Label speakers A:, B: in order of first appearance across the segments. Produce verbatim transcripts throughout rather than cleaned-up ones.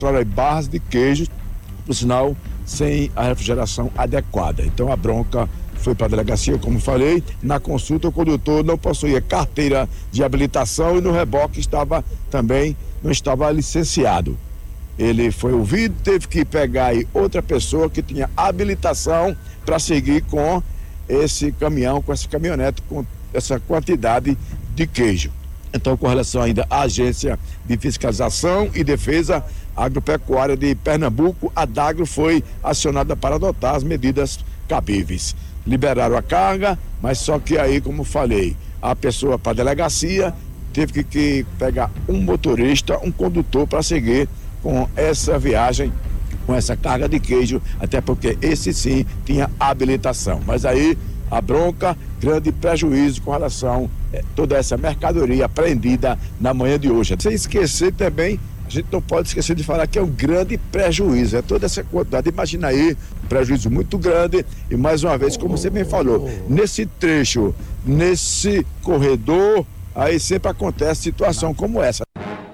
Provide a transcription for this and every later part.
A: para barras de queijo, por sinal, sem a refrigeração adequada. Então a bronca foi para a delegacia, como falei. Na consulta, o condutor não possuía carteira de habilitação e no reboque estava também não estava licenciado. Ele foi ouvido, teve que pegar aí outra pessoa que tinha habilitação para seguir com esse caminhão, com essa caminhonete, com essa quantidade de queijo. Então, com relação ainda à Agência de Fiscalização e Defesa Agropecuária de Pernambuco, a DAGRO foi acionada para adotar as medidas cabíveis. Liberaram a carga, mas só que aí, como falei, a pessoa para a delegacia teve que, que pegar um motorista, um condutor para seguir com essa viagem, com essa carga de queijo, até porque esse sim tinha habilitação. Mas aí a bronca, grande prejuízo com relação a eh, toda essa mercadoria apreendida na manhã de hoje. Sem esquecer também, a gente não pode esquecer de falar que é um grande prejuízo, é toda essa quantidade. Imagina aí, um prejuízo muito grande e mais uma vez, como você bem falou, nesse trecho, nesse corredor, aí sempre acontece situação como essa.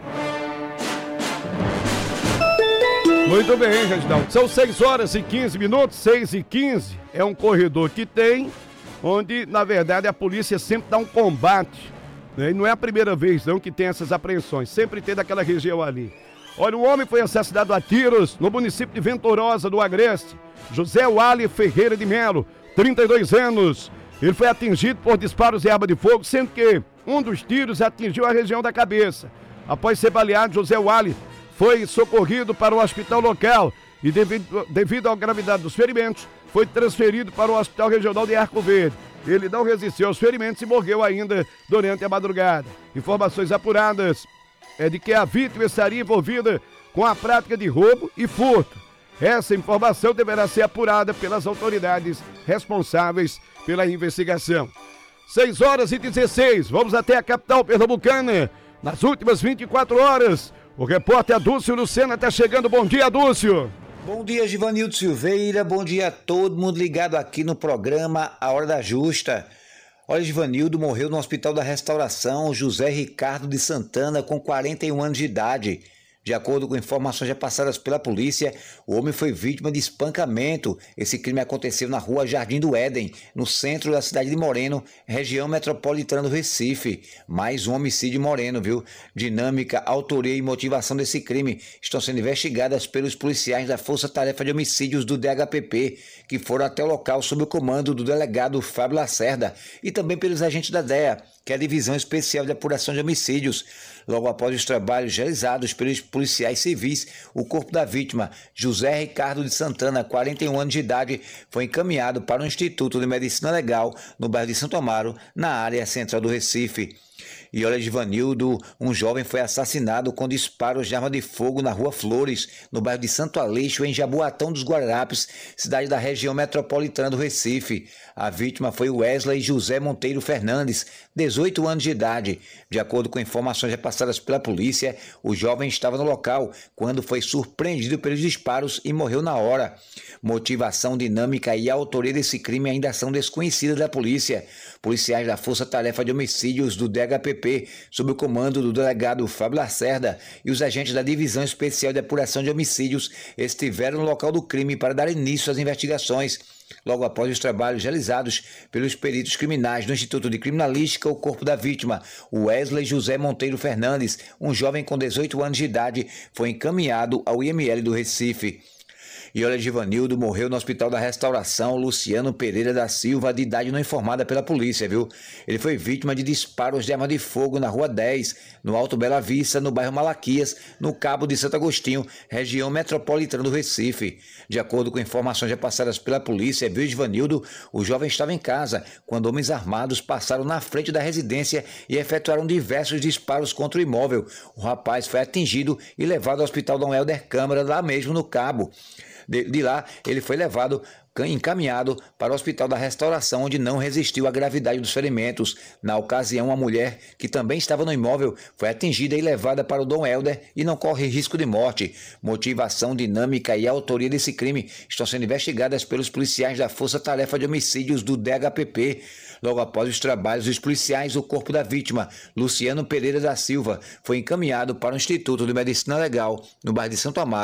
B: Muito bem, Reginaldo. São seis horas e quinze minutos, seis e quinze. É um corredor que tem, onde, na verdade, a polícia sempre dá um combate. Né? E não é a primeira vez, não, que tem essas apreensões. Sempre tem daquela região ali. Olha, um homem foi assassinado a tiros no município de Venturosa, do Agreste. José Wally Ferreira de Melo, trinta e dois anos. Ele foi atingido por disparos de arma de fogo, sendo que um dos tiros atingiu a região da cabeça. Após ser baleado, José Wally foi socorrido para o hospital local e, devido, devido à gravidade dos ferimentos, foi transferido para o Hospital Regional de Arco Verde. Ele não resistiu aos ferimentos e morreu ainda durante a madrugada. Informações apuradas é de que a vítima estaria envolvida com a prática de roubo e furto. Essa informação deverá ser apurada pelas autoridades responsáveis pela investigação. seis horas e dezesseis, vamos até a capital pernambucana. Nas últimas vinte e quatro horas, o repórter Adúcio Lucena está chegando. Bom dia, Adúcio.
C: Bom dia, Givanildo Silveira. Bom dia a todo mundo ligado aqui no programa A Hora da Justa. Olha, Givanildo, morreu no Hospital da Restauração José Ricardo de Santana com quarenta e um anos de idade. De acordo com informações já passadas pela polícia, o homem foi vítima de espancamento. Esse crime aconteceu na rua Jardim do Éden, no centro da cidade de Moreno, região metropolitana do Recife. Mais um homicídio em Moreno, viu? Dinâmica, autoria e motivação desse crime estão sendo investigadas pelos policiais da Força Tarefa de Homicídios do D H P P, que foram até o local sob o comando do delegado Fábio Lacerda, e também pelos agentes da D E A, que é a Divisão Especial de Apuração de Homicídios. Logo após os trabalhos realizados pelos policiais civis, o corpo da vítima, José Ricardo de Santana, quarenta e um anos de idade, foi encaminhado para o Instituto de Medicina Legal, no bairro de Santo Amaro, na área central do Recife. E olha, Givanildo, um jovem foi assassinado com disparos de arma de fogo na Rua Flores, no bairro de Santo Aleixo, em Jaboatão dos Guararapes, cidade da região metropolitana do Recife. A vítima foi Wesley José Monteiro Fernandes, dezoito anos de idade. De acordo com informações repassadas pela polícia, o jovem estava no local quando foi surpreendido pelos disparos e morreu na hora. Motivação, dinâmica e autoria desse crime ainda são desconhecidas da polícia. Policiais da Força Tarefa de Homicídios do D H P P, sob o comando do delegado Fábio Lacerda, e os agentes da Divisão Especial de Apuração de Homicídios estiveram no local do crime para dar início às investigações. Logo após os trabalhos realizados pelos peritos criminais do Instituto de Criminalística, o corpo da vítima, Wesley José Monteiro Fernandes, um jovem com dezoito anos de idade, foi encaminhado ao I M L do Recife. E olha, Givanildo, morreu no Hospital da Restauração Luciano Pereira da Silva, de idade não informada pela polícia, viu? Ele foi vítima de disparos de arma de fogo na Rua dez, no Alto Bela Vista, no bairro Malaquias, no Cabo de Santo Agostinho, região metropolitana do Recife. De acordo com informações repassadas pela polícia, viu, Givanildo, o jovem estava em casa quando homens armados passaram na frente da residência e efetuaram diversos disparos contra o imóvel. O rapaz foi atingido e levado ao Hospital Dom Helder Câmara, lá mesmo no Cabo. De, de lá, ele foi levado, encaminhado para o Hospital da Restauração, onde não resistiu à gravidade dos ferimentos. Na ocasião, uma mulher que também estava no imóvel foi atingida e levada para o Dom Helder e não corre risco de morte. Motivação, dinâmica e autoria desse crime estão sendo investigadas pelos policiais da Força Tarefa de Homicídios do D H P P. Logo após os trabalhos dos policiais, o corpo da vítima, Luciano Pereira da Silva, foi encaminhado para o Instituto de Medicina Legal, no bairro de Santo Amaro.